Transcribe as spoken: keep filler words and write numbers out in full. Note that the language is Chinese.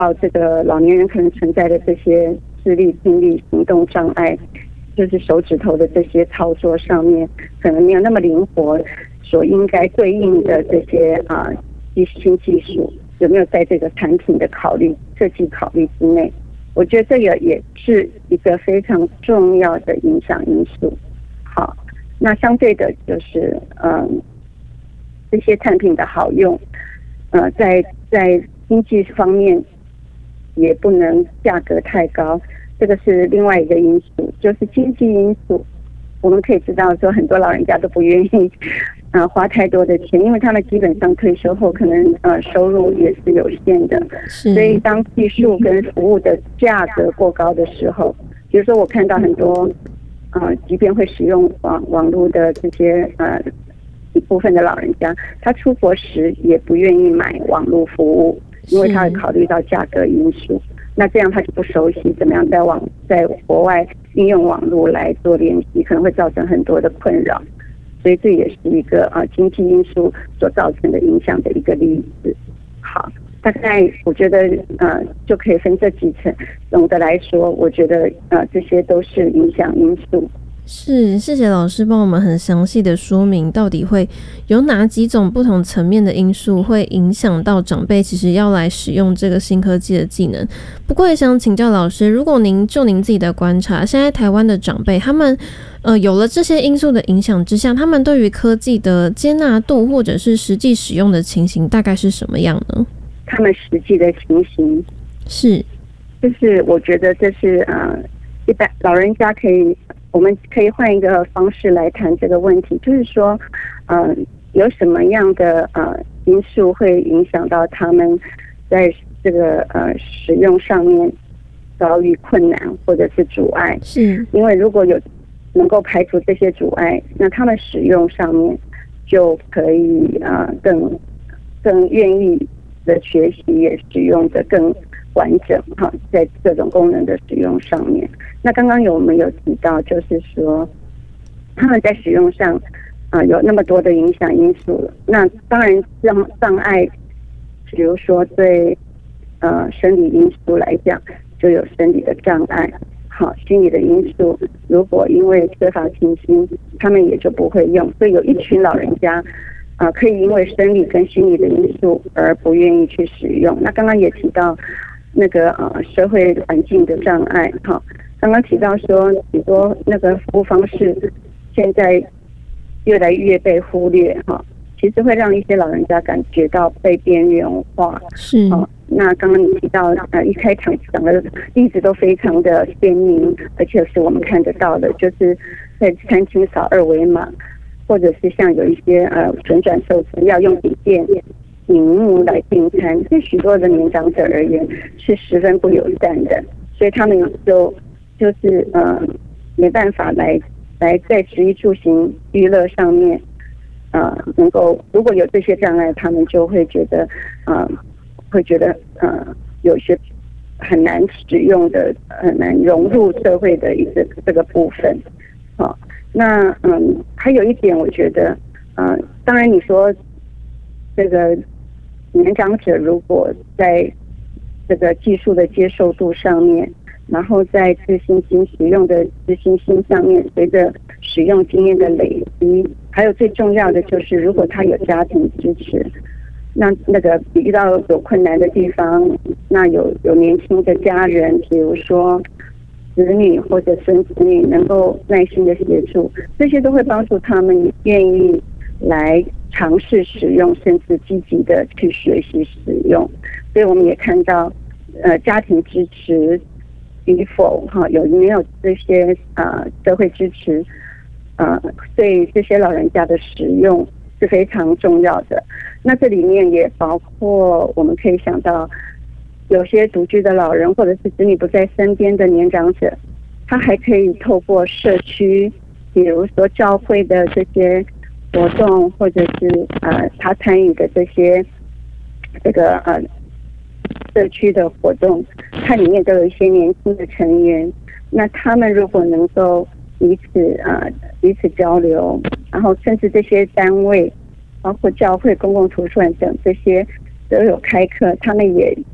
到这个老年人可能存在的这些视力、听力、行动障碍，就是手指头的这些操作上面可能没有那么灵活，所应该对应的这些啊新技术有没有在这个产品的考虑设计考虑之内？我觉得这个也是一个非常重要的影响因素。好，那相对的就是嗯，这些产品的好用，呃，在在经济方面也不能价格太高，这个是另外一个因素，就是经济因素。我们可以知道说，很多老人家都不愿意呃花太多的钱，因为他们基本上退休后可能呃收入也是有限的，所以当技术跟服务的价格过高的时候，比如说我看到很多呃，即便会使用网网络的这些呃一部分的老人家，他出国时也不愿意买网络服务，因为他会考虑到价格因素。那这样他就不熟悉怎么样在网在国外运用网络来做联系，可能会造成很多的困扰。所以这也是一个呃经济因素所造成的影响的一个例子。好，大概我觉得呃就可以分这几层。总的来说，我觉得呃这些都是影响因素。 是，谢谢老师帮我们很详细的说明，到底会有哪几种不同层面的因素会影响到长辈其实要来使用这个新科技的技能。不过也想请教老师，如果您就您自己的观察，现在台湾的长辈他们呃有了这些因素的影响之下，他们对于科技的接纳度或者是实际使用的情形大概是什么样呢？ 他们实际的情形是， 就是我觉得这是呃一般老人家可以。我们可以换一个方式来谈这个问题，就是说，呃，有什么样的呃因素会影响到他们在这个呃使用上面遭遇困难或者是阻碍？ 是， 因为如果有能够排除这些阻碍，那他们使用上面就可以呃更更愿意的学习，也使用的更完整哈，在各种功能的使用上面。那刚刚有我们有提到，就是说他们在使用上啊、呃、有那么多的影响因素。那当然障障碍，比如说对呃生理因素来讲，就有生理的障碍。好，心理的因素，如果因为缺乏信心，他们也就不会用。所以有一群老人家啊、呃，可以因为生理跟心理的因素而不愿意去使用。那刚刚也提到。那个呃社会环境的障碍，哈，刚刚提到说许多那个服务方式现在越来越被忽略，哈，其实会让一些老人家感觉到被边缘化。 是， 哦，那刚刚你提到呃一开场讲的例子都非常的鲜明，而且是我们看得到的，就是在餐厅扫二维码，或者是像有一些呃旋转寿司要用笔电。荧幕来订餐，对许多的年长者而言是十分不友善的，所以他们就就是呃没办法来来在食衣住行娱乐上面，呃能够如果有这些障碍，他们就会觉得呃会觉得呃有些很难使用的、很难融入社会的一个这个部分。好、哦，那嗯还有一点，我觉得呃当然你说这个。年长者如果在这个技术的接受度上面，然后在自信心使用的自信心上面，随着使用经验的累积，还有最重要的就是如果他有家庭支持，那那个遇到有困难的地方，那有有年轻的家人，比如说子女或者孙子女能够耐心的协助，这些都会帮助他们愿意来尝试使用，甚至积极的去学习使用。所以我们也看到，呃，家庭支持与否，哈，有没有这些呃社会支持，呃，对这些老人家的使用是非常重要的。那这里面也包括我们可以想到，有些独居的老人或者是子女不在身边的年长者，他还可以透过社区，比如说教会的这些活动，或者是呃他参与的这些这个呃社区的活动，它里面都有一些年轻的成员。那他们如果能够彼此呃彼此交流，然后甚至这些单位，包括教会、公共图书馆等这些都有开课，他们也